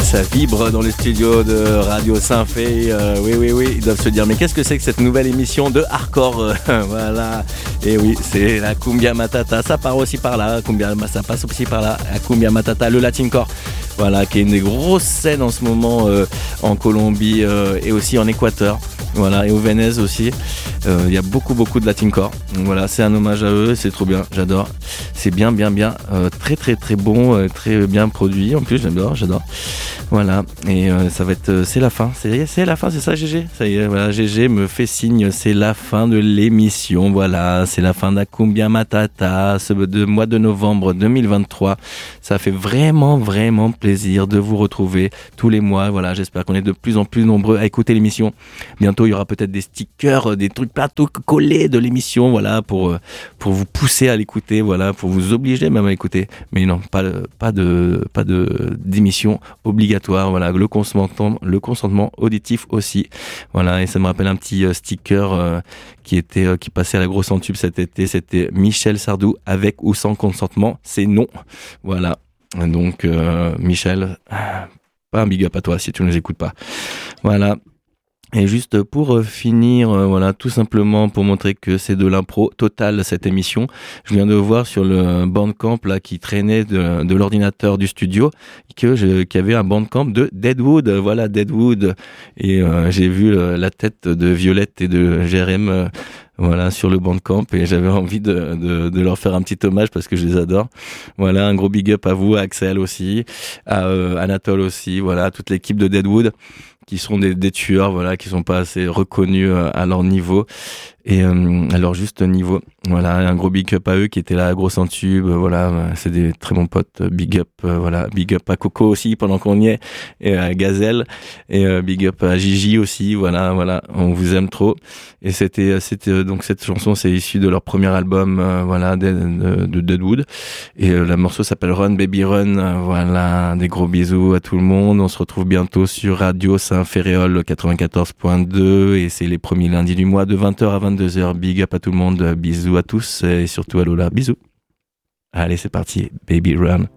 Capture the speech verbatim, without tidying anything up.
Ça vibre dans les studios de Radio Saint-Fé. Euh, oui, oui, oui, ils doivent se dire, mais qu'est-ce que c'est que cette nouvelle émission de hardcore euh, Voilà. Et oui, c'est la Cumbia Matata. Ça part aussi par là. Cumbia, ça passe aussi par là. La Cumbia Matata, le Latincore. Voilà, qui est une des grosses scènes en ce moment euh, en Colombie euh, et aussi en Équateur. Voilà, et au Venise aussi. Il euh, y a beaucoup, beaucoup de Latincore. Donc voilà, c'est un hommage à eux. C'est trop bien. J'adore. C'est bien, bien, bien. Euh, très, très, très bon. Euh, très bien produit. En plus, j'adore, j'adore. Voilà, et euh, ça va être, euh, c'est la fin, c'est, c'est la fin, c'est ça G G. Ça y est, voilà, G G me fait signe, c'est la fin de l'émission, voilà, c'est la fin de la Cumbia Matata, ce de mois de novembre deux mille vingt-trois. Ça fait vraiment, vraiment plaisir de vous retrouver tous les mois, voilà, j'espère qu'on est de plus en plus nombreux à écouter l'émission. Bientôt, il y aura peut-être des stickers, des trucs plateaux collés de l'émission, voilà, pour, euh, pour vous pousser à l'écouter, voilà, pour vous obliger même à l'écouter. Mais non, pas, pas de, pas de, d'émission obligatoire. Voilà, le consentement, le consentement auditif aussi. Voilà, et ça me rappelle un petit euh, sticker euh, qui était, euh, qui passait à la grosse en tube cet été. C'était Michel Sardou, avec ou sans consentement, c'est non. Voilà. Donc, euh, Michel, pas un big up à toi si tu ne nous écoutes pas. Voilà. Et juste pour finir, euh, voilà, tout simplement pour montrer que c'est de l'impro totale cette émission, je viens de voir sur le Bandcamp là qui traînait de, de l'ordinateur du studio que je, qu'il y avait un Bandcamp de Deadwood, voilà Deadwood, et euh, j'ai vu euh, la tête de Violette et de Jérém euh, voilà sur le Bandcamp et j'avais envie de, de, de leur faire un petit hommage parce que je les adore. Voilà, un gros big up à vous, à Axel aussi, à euh, Anatole aussi, voilà, à toute l'équipe de Deadwood, qui sont des, des tueurs, voilà, qui sont pas assez reconnus à leur niveau et euh, à leur juste niveau. Voilà, un gros big up à eux qui étaient là, gros en tube, voilà, c'est des très bons potes. Big up, euh, voilà, big up à Coco aussi pendant qu'on y est, et à Gazelle, et euh, big up à Gigi aussi, voilà, voilà, on vous aime trop. Et c'était, c'était donc cette chanson, c'est issu de leur premier album, euh, voilà, de, de, de Deadwood, et euh, le morceau s'appelle Run Baby Run. Euh, voilà, des gros bisous à tout le monde. On se retrouve bientôt sur Radio Saint-Ferréol quatre-vingt-quatorze point deux, et c'est les premiers lundis du mois de vingt heures à vingt-deux heures. Big up à tout le monde, bisous à tous et surtout à Lola, bisous. Allez, c'est parti, Baby Run.